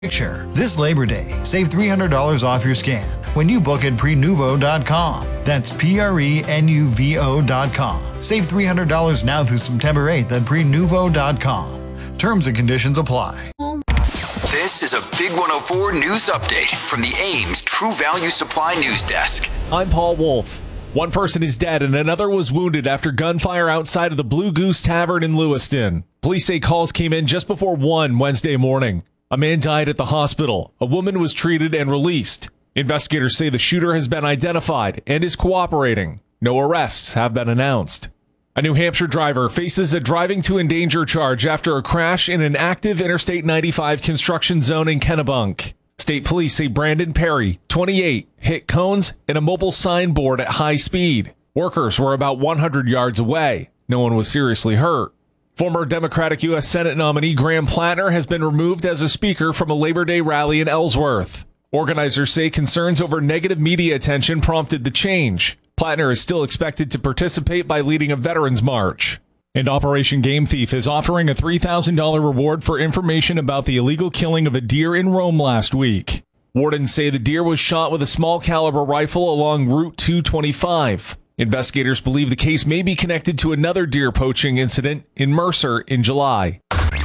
Picture. This Labor Day, save $300 off your scan when you book at prenuvo.com. That's prenuvo.com. Save $300 now through September 8th at prenuvo.com. Terms and conditions apply. This is a Big 104 news update from the Ames True Value Supply News Desk. I'm Paul Wolf. One person is dead and another was wounded after gunfire outside of the Blue Goose Tavern in Lewiston. Police say calls came in just before 1 Wednesday morning. A man died at the hospital. A woman was treated and released. Investigators say the shooter has been identified and is cooperating. No arrests have been announced. A New Hampshire driver faces a driving to endanger charge after a crash in an active Interstate 95 construction zone in Kennebunk. State police say Brandon Perry, 28, hit cones and a mobile signboard at high speed. Workers were about 100 yards away. No one was seriously hurt. Former Democratic U.S. Senate nominee Graham Plattner has been removed as a speaker from a Labor Day rally in Ellsworth. Organizers say concerns over negative media attention prompted the change. Plattner is still expected to participate by leading a veterans march. And Operation Game Thief is offering a $3,000 reward for information about the illegal killing of a deer in Rome last week. Wardens say the deer was shot with a small caliber rifle along Route 225. Investigators believe the case may be connected to another deer poaching incident in Mercer in July.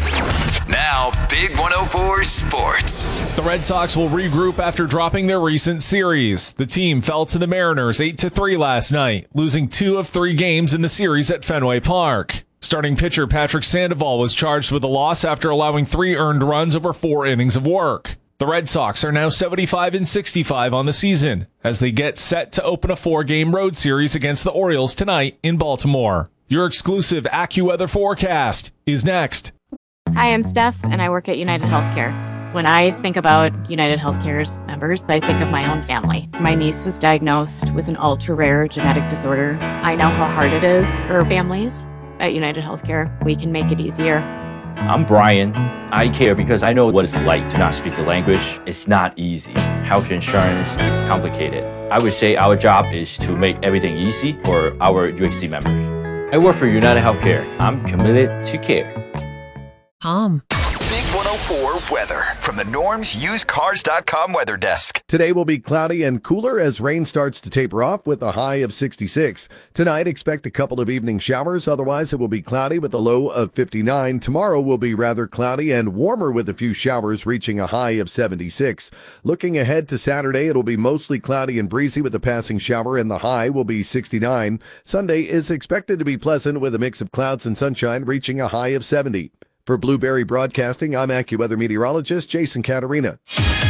Now, Big 104 Sports. The Red Sox will regroup after dropping their recent series. The team fell to the Mariners 8-3 last night, losing 2 of 3 games in the series at Fenway Park. Starting pitcher Patrick Sandoval was charged with a loss after allowing 3 earned runs over 4 innings of work. The Red Sox are now 75-65 on the season as they get set to open a 4-game road series against the Orioles tonight in Baltimore. Your exclusive AccuWeather forecast is next. Hi, I'm Steph, and I work at United Healthcare. When I think about United Healthcare's members, I think of my own family. My niece was diagnosed with an ultra-rare genetic disorder. I know how hard it is for families. At United Healthcare, we can make it easier. I'm Brian. I care because I know what it's like to not speak the language. It's not easy. Health insurance is complicated. I would say our job is to make everything easy for our UHC members. I work for United Healthcare. I'm committed to care. Big 104 weather from the NormsUsedCars.com weather desk. Today will be cloudy and cooler as rain starts to taper off with a high of 66. Tonight, expect a couple of evening showers. Otherwise, it will be cloudy with a low of 59. Tomorrow will be rather cloudy and warmer with a few showers reaching a high of 76. Looking ahead to Saturday, it'll be mostly cloudy and breezy with a passing shower and the high will be 69. Sunday is expected to be pleasant with a mix of clouds and sunshine reaching a high of 70. For Blueberry Broadcasting, I'm AccuWeather meteorologist Jason Caterina.